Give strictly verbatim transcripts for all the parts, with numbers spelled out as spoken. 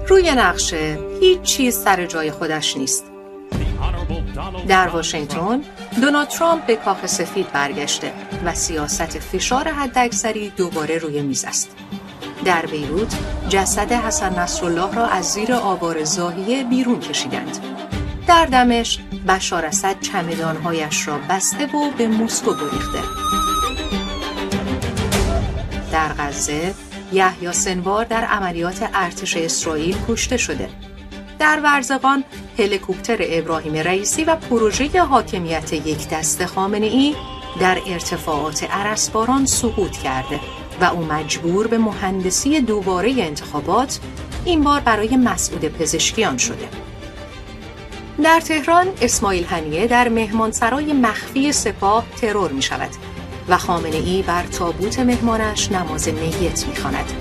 روی نقشه هیچ چیز سر جای خودش نیست. در واشنگتن دونالد ترامپ به کاخ سفید برگشته و سیاست فشار حداکثری دوباره روی میز است. در بیروت جسد حسن نصرالله را از زیر آوار زاهیه بیرون کشیدند. در دمشق بشار اسد چمدانهایش را بسته و به مسکو گریخته. در غزه یحیی سنوار در عملیات ارتش اسرائیل کشته شده. در ورزقان هلیکوپتر ابراهیم رئیسی و پروژه حاکمیت یک دست خامنه‌ای در ارتفاعات ارسباران سقوط کرده و او مجبور به مهندسی دوباره انتخابات، این بار برای مسعود پزشکیان شده. در تهران اسماعیل هنیه در مهمانسرای مخفی سپاه ترور می شود و خامنه‌ای بر تابوت مهمانش نماز میت می خواند.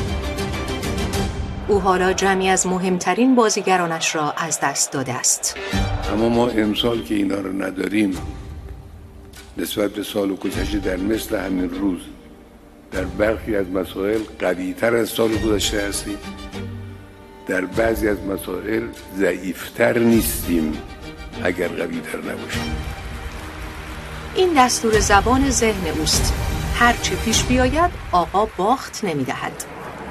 او حالا جمعی از مهمترین بازیگرانش را از دست داده است. اما ما امسال که اینا رو نداریم، نسبت به سال گذشته در مثل همین روز در برخی از مسائل قوی‌تر از سال گذشته هستیم، در بعضی از مسائل ضعیف‌تر نیستیم اگر قوی‌تر نباشیم. این دستور زبان ذهن اوست. هر چه پیش بیاید آقا باخت نمی‌دهد.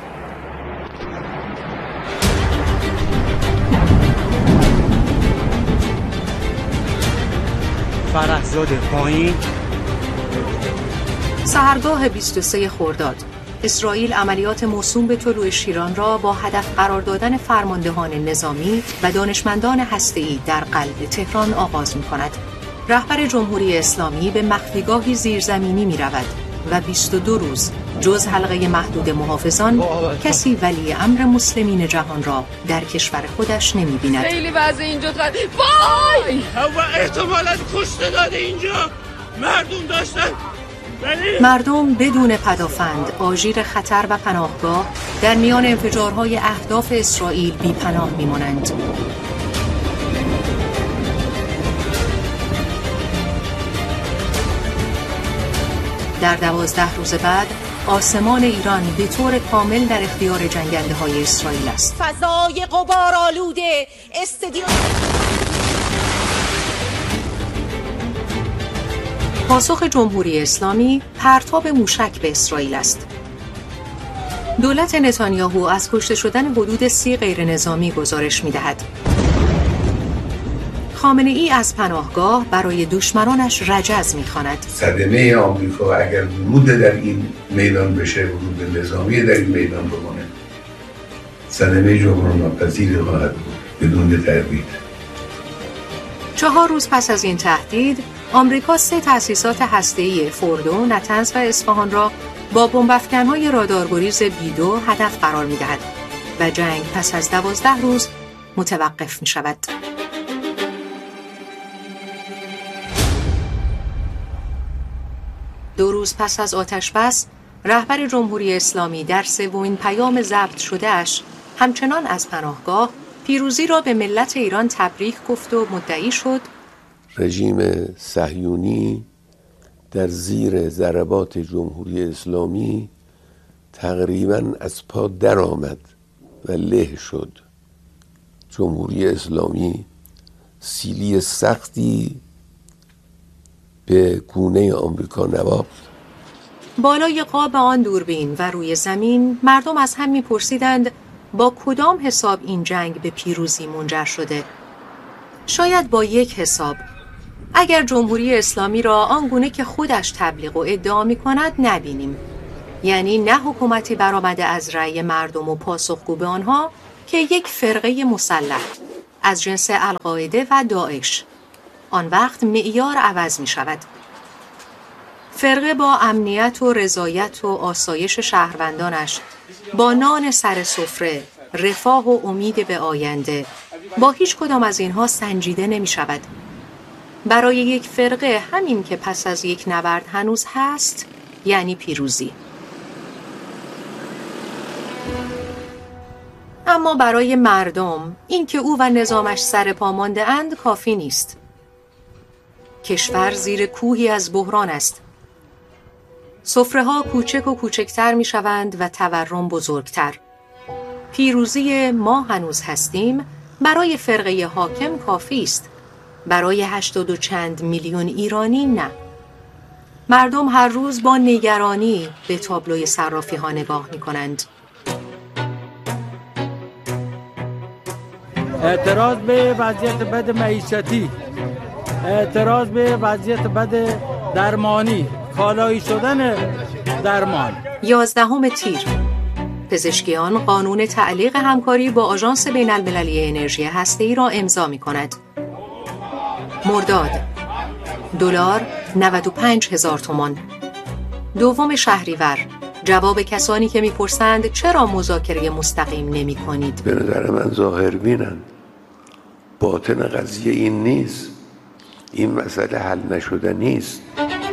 فرهزاد پایین. سحرگاه بیست و سوم خرداد اسرائیل عملیات موسوم به طلوع شیران را با هدف قرار دادن فرماندهان نظامی و دانشمندان هسته‌ای در قلب تهران آغاز می‌کند. رهبر جمهوری اسلامی به مخفیگاهی زیرزمینی می‌رود و بیست و دو روز جز حلقه محدود محافظان کسی ولی امر مسلمین جهان را در کشور خودش نمی‌بیند. خیلی وضع اینجا خد... وای! هوا احتمالاً کشته داده اینجا. مردم داشتن مردم بدون پدافند، آژیر خطر و پناهگاه در میان انفجارهای اهداف اسرائیل بی پناه میمانند. در دوازده روز بعد آسمان ایران به طور کامل در اختیار جنگنده های اسرائیل است. فضای غبارآلوده استادیوم. پاسخ جمهوری اسلامی پرتاب موشک به اسرائیل است. دولت نتانیاهو از کشته شدن حدود سی غیر نظامی گزارش می‌دهد. خامنه‌ای از پناهگاه برای دشمنانش رجز می‌خواند. صدمه آمریکا اگر ورود در این میدان بشه، ورود نظامی در این میدان بمانه، صدمه جبران‌ناپذیری خواهد بود بدون تردید. چهار روز پس از این تهدید، آمریکا سه تأسیسات هسته‌ای فوردو، نتنز و اصفهان را با بمب‌افکن‌های رادارگریز بی دو هدف قرار می‌دهد و جنگ پس از دوازده روز متوقف می‌شود. دو روز پس از آتش‌بس، رهبر جمهوری اسلامی در سومین پیام ضبط شده‌اش همچنان از پناهگاه پیروزی را به ملت ایران تبریک گفت و مدعی شد رژیم صهیونی در زیر ضربات جمهوری اسلامی تقریباً از پا در آمد و له شد. جمهوری اسلامی سیلی سختی به گونه آمریکا نواخت. بالای قاب آن دوربین و روی زمین مردم از هم می‌پرسیدند با کدام حساب این جنگ به پیروزی منجر شده؟ شاید با یک حساب. اگر جمهوری اسلامی را آنگونه که خودش تبلیغ و ادعا می‌کند نبینیم، یعنی نه حکومتی برآمده از رأی مردم و پاسخگو به آنها که یک فرقه مسلح از جنس القاعده و داعش، آن وقت معیار عوض می‌شود. فرقه با امنیت و رضایت و آسایش شهروندانش، با نان سر سفره، رفاه و امید به آینده، با هیچ کدام از اینها سنجیده نمی شود. برای یک فرقه همین که پس از یک نبرد هنوز هست یعنی پیروزی. اما برای مردم این که او و نظامش سر پا مانده اند کافی نیست. کشور زیر کوهی از بحران است. سفره ها کوچک و کوچکتر می شوند و تورم بزرگتر. پیروزی ما هنوز هستیم برای فرقه حاکم کافی است، برای هشتاد و چند میلیون ایرانی نه. مردم هر روز با نگرانی به تابلوی صرافی ها نگاه می کنند. اعتراض به وضعیت بد معیشتی، اعتراض به وضعیت بد درمانی، کالایی شدن درمان. یازدهم تیر، پزشکیان قانون تعلیق همکاری با آژانس بین المللی انرژی هسته‌ای را امضا می کند. مرداد، دلار نود و پنج هزار تومان. دوم شهریور، جواب کسانی که میپرسند چرا مذاکره مستقیم نمی کنید. به نظر من ظاهر بینند. باطن قضیه این نیست. این مسئله حل نشده نیست.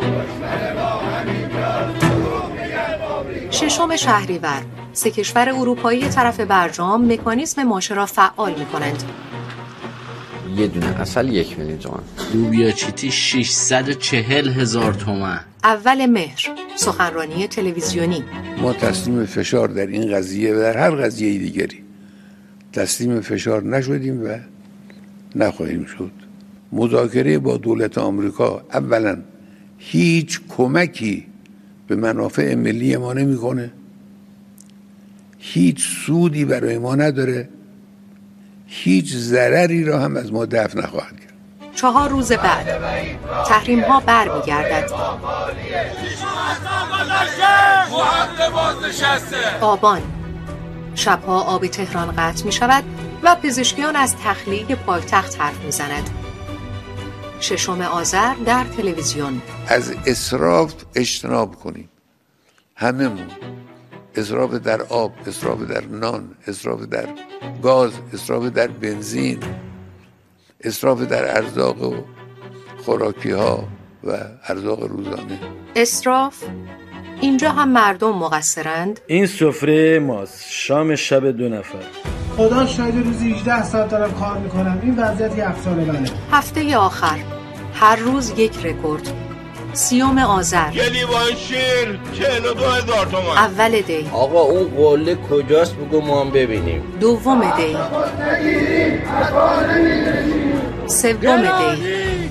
ششم شهریور، سه کشور اروپایی طرف برجام مکانیزم ماشه را فعال می کنند. یه دونه عسل یک میلیون تومان. لوبیا چیتی ششصد و چهل هزار تومان. اول مهر، سخنرانی تلویزیونی. ما تسلیم فشار در این قضیه و در هر قضیه دیگری تسلیم فشار نشدیم و نخواهیم شد. مذاکره با دولت آمریکا اولا هیچ کمکی به منافع ملی ما نمیکنه، هیچ سودی برای ما نداره، هیچ ضرری را هم از ما دفع نخواهد کرد. چهار روز بعد تحریم ها بر می گردد. آبان، شبها آب تهران قطع می شود و پزشکیان از تخلیه پایتخت حرف می زند. ششم آذر در تلویزیون، از اسراف اجتناب کنیم هممون. اسراف در آب، اسراف در نان، اسراف در گاز، اسراف در بنزین، اسراف در ارزاق و خوراکی ها و ارزاق روزانه. اسراف؟ اینجا هم مردم مقصرند؟ این سفره ماست، شام شب دو نفر. خدا شاید روزی هجده ساعت دارم کار میکنم. این وضعیت یک ساله بله. هفته آخر، هر روز یک رکورد. سیوم آذر، یه لیوان شیر چهل و دو هزار تومان. اول دی. آقا اون قله کجاست بگو ما هم ببینیم. دوم دی. سوم دی.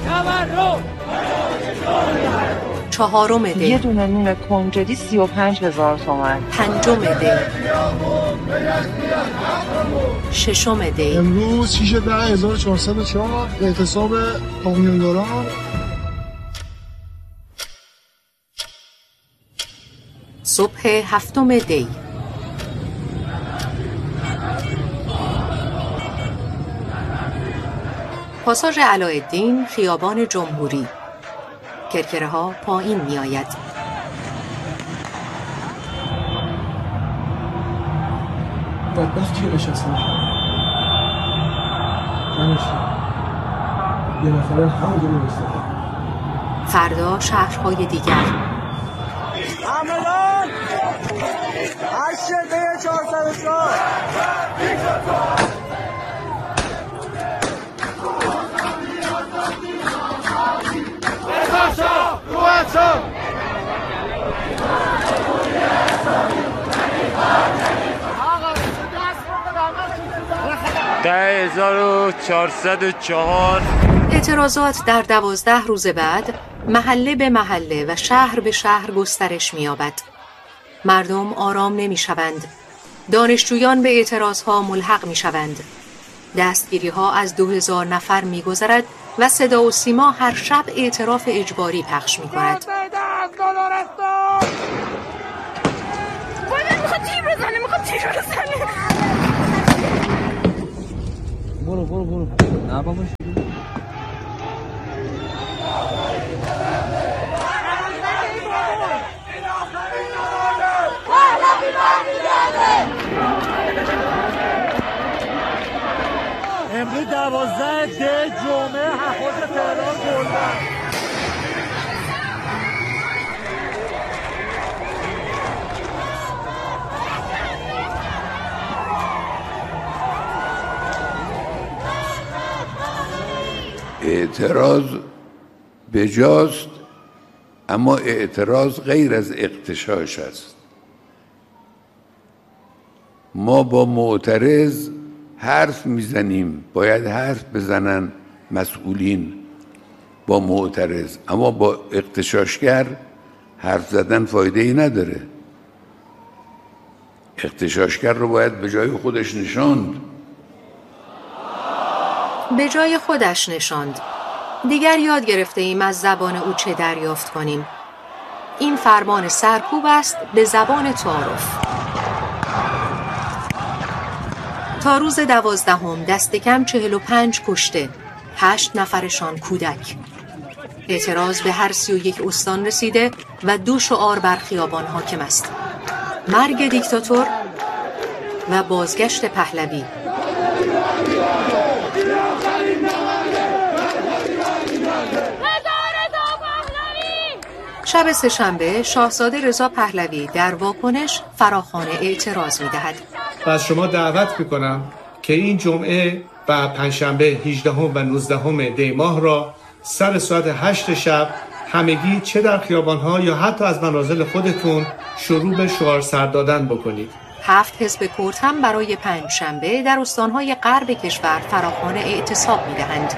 چهارم دی. یه دونه نون کنجدی سی و پنج هزار تومان. پنجم دی. ششم دی. امروز شیش ده هزار و چهارصد و چهار اعتصاب کامیونداران. صبح هفتم دی. پاساژ علاءالدین، خیابان جمهوری. کرکره ها پایین می آید. بدبخت کیه نشستم؟ منشم یه نفرن همونجا میرستم. فردا شهرهای دیگر. همدان هشت ده چهارصد و چهار. ده هزار و چهارصد و چهار. اعتراضات در دوازده روز بعد محله به محله و شهر به شهر گسترش می‌یابد. مردم آرام نمی‌شوند. دانشجویان به اعتراضها ملحق می‌شوند. دستگیری‌ها از دو هزار نفر می‌گذرد و صدا و سیما هر شب اعتراف اجباری پخش می‌کند. میخواد تیر بزنه میخواد تیر بزنه. برو برو برو. نه بابا امروز دوازده ده جمعه هخوز تهران گلبن. اعتراض بجاست، اما اعتراض غیر از اغتشاش است. ما با معترض حرف میزنیم، باید حرف بزنن مسئولین با معترض، اما با اغتشاشگر حرف زدن فایده ای نداره. اغتشاشگر رو باید به جای خودش نشاند. به جای خودش نشاند. دیگر یاد گرفته ایم از زبان او چه دریافت کنیم. این فرمان سرکوب است به زبان تعارف. تا روز دوازدهم دست کم چهل و پنج کشته، هشت نفرشان کودک. اعتراض به هر سی و یک استان رسیده و دو شعار بر خیابان حاکم است: مرگ دیکتاتور و بازگشت پهلوی. شب سه‌شنبه شاهزاده رضا پهلوی در واکنش فراخوان اعتراض می‌دهد. و از شما دعوت می‌کنم که این جمعه و پنجشنبه هجدهم و نوزدهم دی ماه را سر ساعت هشت شب همگی چه در خیابان‌ها یا حتی از منازل خودتون شروع به شعار سر دادن بکنید. هفت حزب کرد هم برای پنجشنبه در استان‌های غرب کشور فراخوان اعتصاب می‌دهند.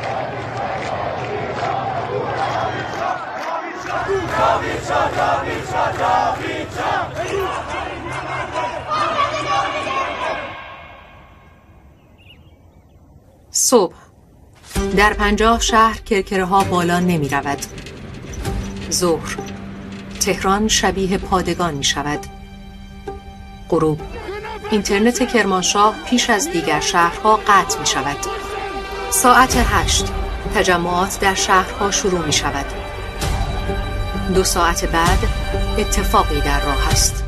صبح در پنجاه شهر کرکره ها بالا نمی رود. ظهر تهران شبیه پادگان می شود. غروب اینترنت کرمانشاه پیش از دیگر شهرها قطع می شود. ساعت هشت تجمعات در شهرها شروع می شود. دو ساعت بعد اتفاقی در راه است.